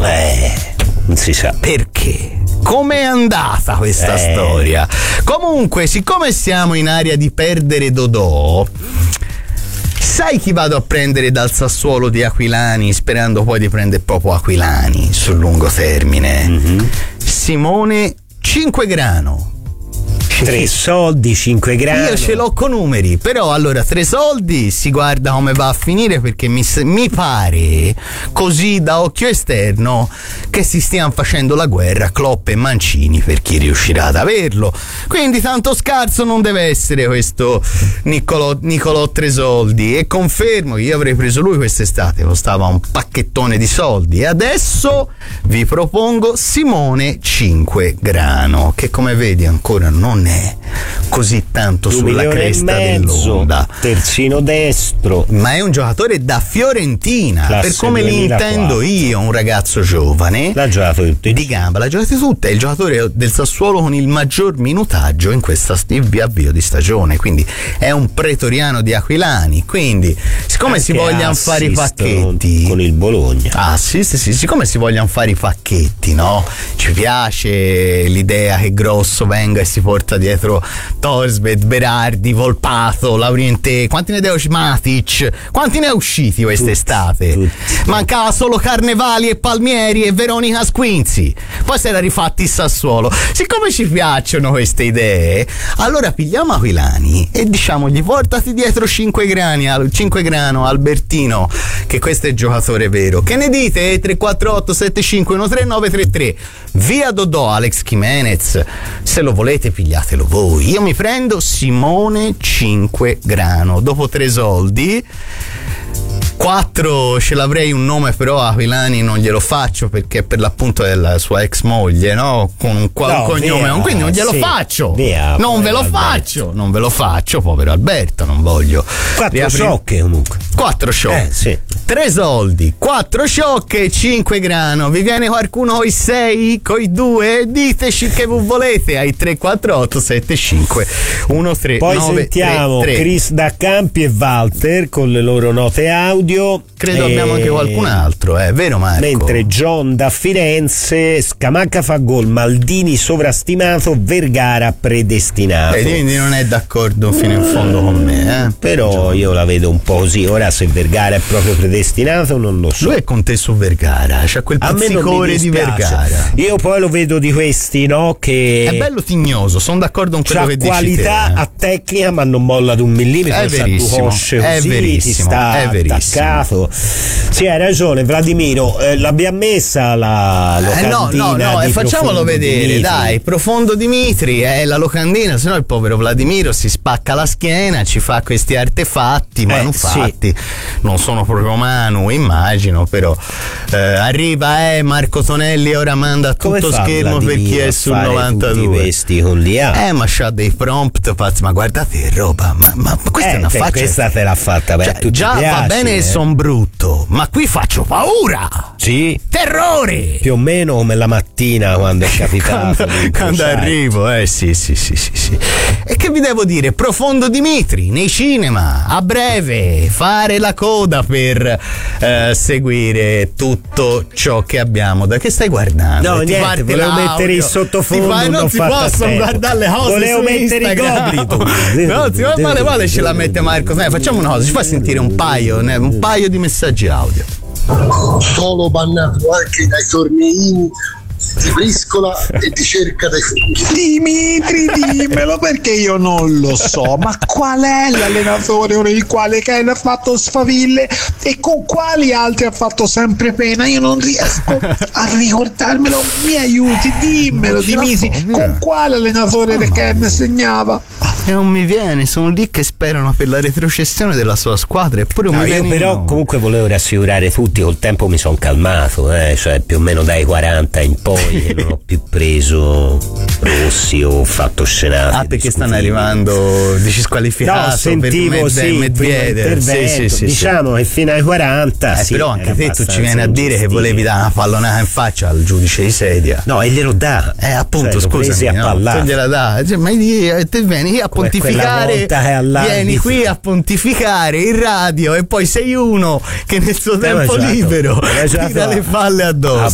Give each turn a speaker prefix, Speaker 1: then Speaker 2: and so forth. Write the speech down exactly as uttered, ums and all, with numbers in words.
Speaker 1: Eh, non si sa.
Speaker 2: Perché? Com'è andata questa
Speaker 1: Eh.
Speaker 2: storia? Comunque, siccome siamo in area di perdere Dodò, sai chi vado a prendere dal Sassuolo di Aquilani, sperando poi di prendere proprio Aquilani sul lungo termine? Mm-hmm. Simone Cinquegrano.
Speaker 1: Tre soldi, cinque grani.
Speaker 2: Io ce l'ho con numeri, però allora tre soldi si guarda come va a finire, perché mi, mi pare così da occhio esterno che si stiano facendo la guerra Klopp e Mancini per chi riuscirà ad averlo, quindi tanto scarso non deve essere questo Niccolò, Niccolò tre soldi. E confermo che io avrei preso lui quest'estate, costava un pacchettone di soldi. E adesso vi propongo Simone Cinquegrano, che come vedi ancora non è così tanto
Speaker 1: Un
Speaker 2: sulla cresta dell'onda,
Speaker 1: terzino destro,
Speaker 2: ma è un giocatore da Fiorentina,
Speaker 1: classe
Speaker 2: per come li intendo io, un ragazzo giovane,
Speaker 1: l'ha giocato tutti
Speaker 2: di gamba, l'ha giocata tutta, è il giocatore del Sassuolo con il maggior minutaggio in questa avvio di stagione, quindi è un pretoriano di Aquilani. Quindi siccome
Speaker 1: Anche
Speaker 2: si vogliono fare i pacchetti
Speaker 1: con il Bologna,
Speaker 2: ah sì sì sì siccome si vogliono fare i pacchetti, no, ci piace l'idea che Grosso venga e si porta dietro Torsved, Berardi, Volpato, Laurientè, quanti ne devo Matic, quanti ne è usciti quest'estate?
Speaker 1: Tutti, tutti.
Speaker 2: Mancava solo Carnevali e Palmieri e Veronica Squinzi, poi si era rifatti il Sassuolo. Siccome ci piacciono queste idee, allora pigliamo Aquilani e diciamogli portati dietro Cinquegrano, Cinquegrano, Albertino, che questo è il giocatore vero. Che ne dite? tre quattro otto sette cinque uno tre nove tre tre. Via Dodò, Alex Jimenez, se lo volete pigliatelo voi. Io mi prendo Simone Cinquegrano dopo tre soldi. Quattro ce l'avrei un nome, però Aquilani non glielo faccio perché per l'appunto è la sua ex moglie, no? Con un, qua,
Speaker 1: no,
Speaker 2: un cognome,
Speaker 1: via,
Speaker 2: quindi non glielo
Speaker 1: sì,
Speaker 2: faccio.
Speaker 1: Via,
Speaker 2: non ve lo
Speaker 1: Alberto.
Speaker 2: faccio, non ve lo faccio, povero Alberto, non voglio.
Speaker 1: Quattro
Speaker 2: riapri-
Speaker 1: sciocche comunque.
Speaker 2: Quattro sciocche.
Speaker 1: Eh, sì.
Speaker 2: Tre soldi, quattro sciocche, Cinquegrano. Vi viene qualcuno coi sei, coi due? Diteci che voi volete ai tre quattro otto sette cinque uno tre
Speaker 1: Poi
Speaker 2: nove
Speaker 1: sentiamo
Speaker 2: tre tre.
Speaker 1: Chris Daccampi e Walter con le loro note audio.
Speaker 2: Credo
Speaker 1: E-
Speaker 2: abbiamo anche qualcun altro, è eh, vero Marco?
Speaker 1: Mentre John da Firenze, Scamacca fa gol, Maldini sovrastimato, Vergara predestinato.
Speaker 2: E quindi non è d'accordo fino in fondo con me, eh?
Speaker 1: Però io la vedo un po' così. Ora se Vergara è proprio predestinato non lo so.
Speaker 2: Lui è con te su Vergara, c'ha quel
Speaker 1: A me non mi
Speaker 2: pizzicore di
Speaker 1: dispiace.
Speaker 2: Vergara.
Speaker 1: Io poi lo vedo di questi, no? Che
Speaker 2: È bello tignoso, sono d'accordo con quello
Speaker 1: c'ha
Speaker 2: che dici
Speaker 1: qualità
Speaker 2: te, eh.
Speaker 1: a tecnica, ma non molla di un millimetro.
Speaker 2: È
Speaker 1: sa
Speaker 2: verissimo,
Speaker 1: due cosce
Speaker 2: è
Speaker 1: così,
Speaker 2: verissimo,
Speaker 1: ti sta
Speaker 2: è verissimo.
Speaker 1: attaccato. Sì, hai ragione, Vladimiro. Eh, l'abbiamo messa la
Speaker 2: Eh, no,
Speaker 1: locandina
Speaker 2: no, no,
Speaker 1: di
Speaker 2: eh, facciamolo
Speaker 1: Profondo
Speaker 2: vedere,
Speaker 1: Dimitri.
Speaker 2: dai. Profondo Dimitri è la locandina, sennò il povero Vladimiro si spacca la schiena, ci fa questi artefatti, manufatti. Non sono proprio umano, immagino, però eh, arriva eh Marco Tonelli ora manda a
Speaker 1: Come
Speaker 2: tutto
Speaker 1: fa
Speaker 2: schermo per
Speaker 1: Vladimiro
Speaker 2: chi è
Speaker 1: a
Speaker 2: sul
Speaker 1: fare
Speaker 2: novantadue.
Speaker 1: tutti questi con l'I A?
Speaker 2: Eh, ma c'ha dei prompt, pazzi, ma guardate che roba, ma, ma questa
Speaker 1: Eh,
Speaker 2: è una
Speaker 1: te-
Speaker 2: faccia.
Speaker 1: questa te l'ha fatta, beh,
Speaker 2: Cioè,
Speaker 1: tu ti
Speaker 2: già va
Speaker 1: piaci,
Speaker 2: bene
Speaker 1: eh.
Speaker 2: che son brutto, ma qui faccio paura!
Speaker 1: Sì,
Speaker 2: Terrore!
Speaker 1: più o meno come la mattina quando è capitato.
Speaker 2: quando,
Speaker 1: di
Speaker 2: quando
Speaker 1: incrociare.
Speaker 2: arrivo, eh sì, sì, sì, sì, sì. E che vi devo dire? Profondo Dimitri nei cinema a breve, fare la coda per eh, seguire tutto ciò che abbiamo. Da che stai guardando?
Speaker 1: No,
Speaker 2: Ti
Speaker 1: niente,
Speaker 2: parte
Speaker 1: volevo
Speaker 2: l'audio,
Speaker 1: mettere il sottofondo.
Speaker 2: Ti fai, non
Speaker 1: ho
Speaker 2: si
Speaker 1: fatto a
Speaker 2: possono
Speaker 1: tempo.
Speaker 2: guardare le cose.
Speaker 1: Volevo
Speaker 2: su
Speaker 1: mettere i
Speaker 2: Instagram.
Speaker 1: gobli.
Speaker 2: No, si va male male ce la mette Marco. Eh, facciamo una cosa, ci fai sentire un paio, ne- un paio di messaggi audio.
Speaker 3: Solo bannato anche dai torneini di briscola e di cerca dei funghi.
Speaker 4: Dimitri, dimmelo perché io non lo so, ma qual è l'allenatore con il quale Ken ha fatto sfaville e con quali altri ha fatto sempre pena? Io non riesco a ricordarmelo, mi aiuti, dimmelo Dimitri, con quale allenatore che Ken segnava?
Speaker 2: E non mi viene, sono lì che sperano per la retrocessione della sua squadra, eppure
Speaker 1: No,
Speaker 2: mi
Speaker 1: io
Speaker 2: viene
Speaker 1: però
Speaker 2: no.
Speaker 1: comunque volevo rassicurare tutti, col tempo mi sono calmato, eh, cioè più o meno dai quaranta in poi che non ho più preso rossi o fatto scenate.
Speaker 2: Ah, perché stanno
Speaker 1: discutibili.
Speaker 2: arrivando, dici squalificato
Speaker 1: No, sentivo
Speaker 2: per
Speaker 1: sì,
Speaker 2: Medvedev, sì, sì, sì,
Speaker 1: diciamo
Speaker 2: sì.
Speaker 1: che fino ai quaranta
Speaker 2: Eh,
Speaker 1: sì,
Speaker 2: però anche
Speaker 1: era
Speaker 2: te tu ci
Speaker 1: abbastanza
Speaker 2: vieni a dire che
Speaker 1: ingestibile.
Speaker 2: volevi dare una pallonata in faccia al giudice di sedia.
Speaker 1: No, e glielo dà.
Speaker 2: Eh, appunto,
Speaker 1: Cioè, l'ho presi
Speaker 2: scusami,
Speaker 1: a
Speaker 2: no?
Speaker 1: pallate.
Speaker 2: Tu gliela dà. Cioè, ma io- te vieni qui a
Speaker 1: Come quella
Speaker 2: pontificare,
Speaker 1: volta che all'arbitro-
Speaker 2: vieni qui a pontificare in radio e poi sei uno che nel suo
Speaker 1: Te l'hai
Speaker 2: tempo
Speaker 1: mangiato.
Speaker 2: libero
Speaker 1: Te l'hai mangiato
Speaker 2: tira
Speaker 1: a-
Speaker 2: le palle addosso.